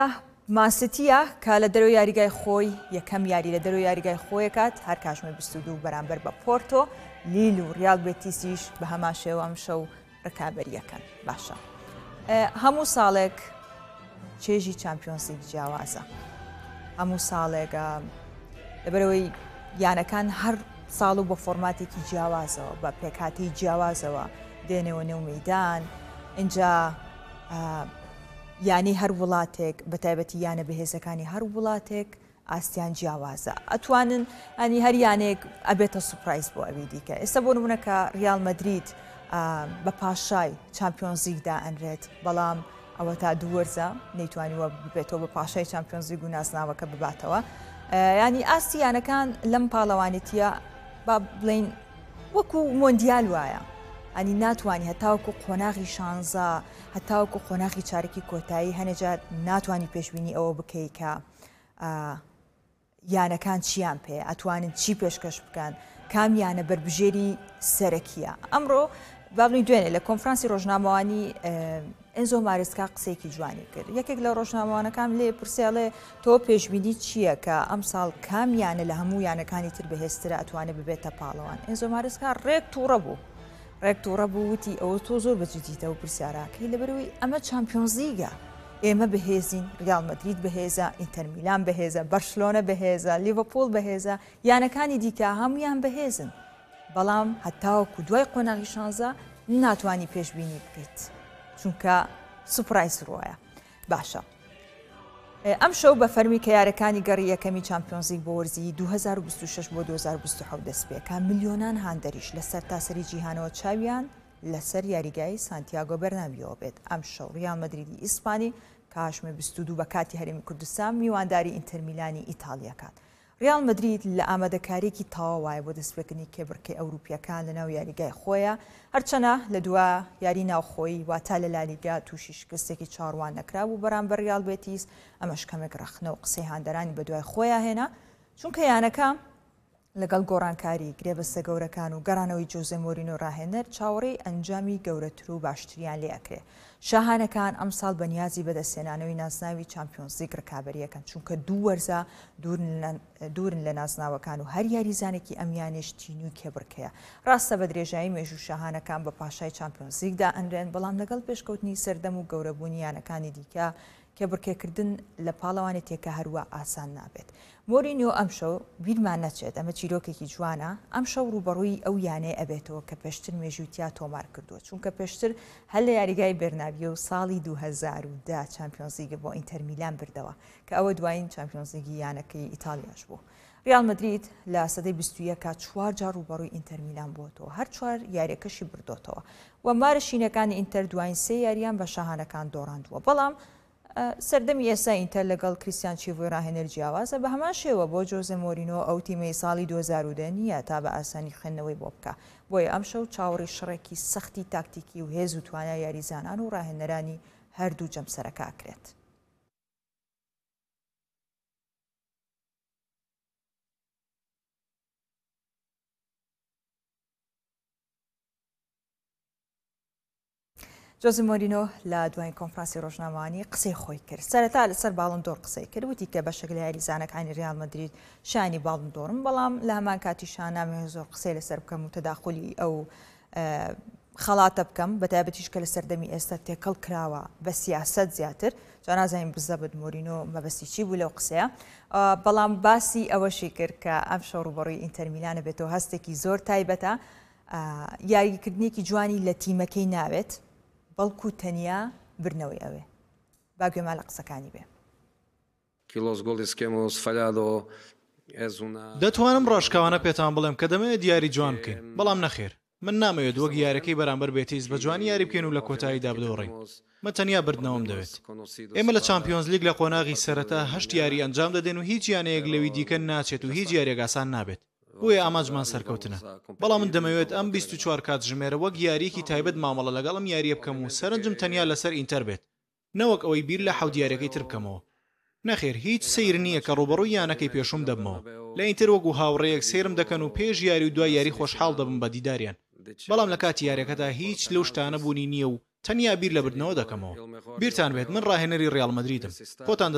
ماسیتیە کە لە دەرەوەی یاریگای خۆی یەکەم یاری لە دەرەوەی یاریگای خۆی کات هەر کاتژمێر 22 بەرامبەر بە پۆرتۆ لیل و ریال بێتیسیش بە هەمان شێوە ئەم شەو ڕکابەریەکەن. باشە هەموو ساڵێک چێژی چامپیۆنس لیگ جیاوازە، هەموو ساڵێک لەبەرەوەی یانەکان هەر ساڵ و بە فۆرماتێکی جیاوازەوە بە پێکهاتی جیاوازەوە دێنەوە نێو مەیدان. اینجا یانی هەر وڵاتێک بە تایبەتی یانە بەهێزەکانی هەر وڵاتێک ئاستیان جیاوازە، ئەتوانن ئەنی هەر یانێک ئەبێتە سوپرایز بۆ ئەوی دیکە. ئێستا بۆ نمونە کە ریال مەدرید بە پاشای چامپیۆنز لیگدا ئەنرێت، بەڵام ئەوە تا دوو وەرزە نەیتوانیوە ببێتەوە بە پاشای چامپیۆنز لیگ و ناسناوەکە بباتەوە. ینی ئاستی یانەکان لەم پاڵەوانێتیە با بڵین وەکو مۆندیال وایە، ئەنی ناتوانانی هەتاوەکو قۆناغی شانزە هەتاوەکو قۆناغی چارەکی کۆتایی هەنێجار ناتوانانی پێشبینی ئەوە بکەی کە یانەکان چیان پێ ئەتوانن چی پێشکەش بکەن، کام یانە بربژێری سەرەکیە. ئەمڕۆ باڵی دوێنێ لە کۆنفرانسی ڕۆژنامەوانی ئەنزۆ مارسکا قسێکی جوانی کرد. یەکێک لە ڕۆژنامەوانەکان لێ پرسیاڵێ تۆ پێشبینی چییە کە ئەم ساڵ کام یانە لە هەموو یانەکانی تر بەهێزترە ئەتوانێت ببێتە پاڵەوان. ئەنزۆ مارسکا ڕێک تووڕە بوو، ڕێک تووڕە بوو وتی ئەوە تۆ زۆر بەجددیتەوە پرسیاراکەی لەبەرەوەی ئەمە چامپیۆنز لیگە، ئێمە بەهێزین، ریال مەدرید بەهێزە، ئینتەر میلان بەهێزە، بەرشلۆنە بەهێزە، لیڤەپۆڵ بەهێزە، یانەکانی دیکە هەمویان بەهێزن، بەڵام هەتاوەکو دوای قۆناغی شانزە ناتوانی پێشبینی بکەیت چونکە سوپرایز ڕۆیە. باشە ئەم شەو بە فەرمی کە یارەکانی گەڕی یەکەمی چامپیۆنز لیگ بۆ وەرزی 2026 بۆ 2027 دەست پێکا ملیۆنان هاندەریش لەسەر تاسەری جیهانەوە چاویان لەسەر یاریگای سانتیاگۆ بەرنابیەوە بێت. ئەم شەو ریال مەدریدی ئیسپانی کاتژمێر 22 بە کاتی هەرێمی کوردستان میوانداری ئینتەر میلانی ئیتالیاکات. ریال مەدرید لە ئامادەکاریەکی تەواو وایە بۆ دەستپێکردنی کێبڕکەی ئەوروپیەکان لەناو یاریگای خۆیە، هەرچەنە لە دووە یاری ناوخۆی واتە لە لالیگا تووشی شکستێکی چاڕوان نەکرابوو بەرامبەر ریال بێتیس. ئەمەش کەمێک ڕەخنە و قسەی هاندەرانی بە دوای خۆیان هێنا چونکە یانەکە لەگەڵ گۆڕانکاری گرێبەستە گەورەکان و گەڕانەوەی جۆزێ مۆرینۆ ڕاهێنەر چاوەڕێی ئەنجامی گەورەتر و باشتریان لێ ئەکرێ. شاهانەکان ئەم ساڵ بەنیازی بەدەستێنانەوەی ناسناوی چامپیۆنز لیگ ڕکابەریەکەن چونکە دوو وەرزە دوورن لە ناسناوەکان و هەر یاریزانێکی ئەمیانش تینووی کێبڕکەیە. ڕاستە بە درێژایی مێژوو شاهانەکان بە پاشای چامپیۆنز لیگدا ئەنرێن، بەڵام لەگەڵ پێشکەوتنی سەردەم و گەورەبوونی یانەکانی دیکە کێبڕکێکردن لە پاڵەوانێتێکە هەروە ئاسان نابێت. مۆرینیۆ ئەم شەو بیرمان نەچێت، ئەمە چیرۆکێکی جوانە، ئەم شەو ڕوبەڕووی ئەو یانەیە ئەبێتەوە کە پێشتر مێژووتیا تۆمار کردووە، چونکە پێشتر هەل لە یاریگای بێرنابیە و ساڵی 2010 چامپیۆنز لیگ بۆ ئینتەر میلان بردەوە کە ئەوە دوایین چامپیۆنز لیگی یانەکەی ئیتالیاش بوو. ریال مەدرید لە سەدەی 21 چوار جار ڕوبەڕووی ئینتەر میلان بووەوە، هەر چوار یاریەکەشی بردوتەوە و مارەشینەکانی ئینتەر دوایین سێ یاریان بە شاهانەکان دۆڕاندووە. بەڵام سەردەمی ئێستا ئینتەر لەگەڵ کریستیان چیڤۆی ڕاهێنەر جیاوازە، بە هەمان شێوە بۆ جۆزێ مۆرینۆ ئەو تیمەی ساڵی 2010 نییە تا بە ئاسانی خوێندنەوەی بۆ بکە. بۆیە ئەم شەو چاوەڕی شڕێکی سەختی تاکتیکی و هێز و توانای یاریزانان و ڕاهێنەرانی هەردوو جەمسەرەکە ئاکرێت. جۆزێ مۆرینۆ لە دوای کۆنفرانسی ڕۆژنامەوانی قسەی خۆی کرد. سەرەتا لەسەر باڵن دۆر قسەی کرد، وتی کە بەشێک لە یاریزانەکانی ریال مەدرید شانی باڵن دۆرم، بەڵام لە هەمان کاتی شانامێ زۆر قسەی لەسەر بکەم و تەداخلی ئەو خەڵاتە بکەم بە تایبەتیش کە لە سەردەمی ئێستا تێکەڵ کراوە بە سیاسەت زیاتر. جا نازانین بزەبت مۆرینۆ مەبەستی چی بوو لەو قسەیە، بەڵام باسی ئەوەشی کرد کە ئەم شەو ڕوبەڕووی ئینتەر میلانە بێتەوە هەستێکی زۆر تایبەتە، یاریکردنێکی جوانی لە تیمەکەی ناوێت بەڵکو تەنیا برنەوەی ئەوێ. با گوێمان لە قسەکانی بێ. دەتوانم ڕۆژکاوانە پێتان بڵێم کە دەمەوێت دیاری جوان بکەین، بەڵام نەخێر، من نامەوێت وەک یارەکەی بەرامبەر بێتیس بە جوانی یاری بکەین و لە کۆتاییدا بدۆڕین. من تەنیا بردنەوەم دەوێت. ئێمە لە چامپیۆنز لیگ لە قۆناغی سەرەتا 8 یاری ئەنجام دەدەین و هیچ یانەیەک لەوی دیکە ناچێت و هیچ یاریێک ئاسان نابێت. بۆیە ئاماجمان سەرکەوتنە، بەڵام من دەمەوێت ئەم 24 کاتژمێرە وەک یاریەکی تایبەت مامەڵە لەگەڵم یاریە بکەم و سەرنجم تەنیا لەسەر ئینتەر بێت، نەوەک ئەوەی بیر لە حەوت یاریەکەی تر بکەمەوە. نەخێر، هیچ سیر نییە کە ڕوبەڕووی یانەکەی پێشوم دەبمەوە. لە ئینتەر وەکو هاوڕێیەک سێرم دەکەن و پێش یاری و دوای یاری خۆشحاڵ دەبم بە دیداریان، بەڵام لە کاتی یاریەکەدا هیچ لەو شتانە بوونی نییە و تەنیا بیر لە بردنەوە دەکەمەوە. بیرتان بێت من ڕاهێنەری ریال مەدریدم. خۆتان